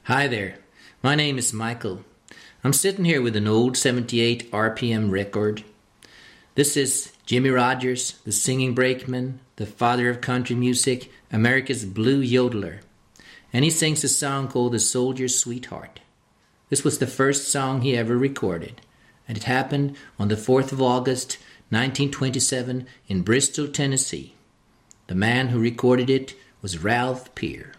Hi there, my name is Michael. I'm sitting here with an old 78 RPM record. This is Jimmie Rodgers, the singing brakeman, the father of country music, America's blue yodeler. And he sings a song called The Soldier's Sweetheart. This was the first song he ever recorded, and it happened on the 4th of August, 1927 in Bristol, Tennessee. The man who recorded it was Ralph Peer.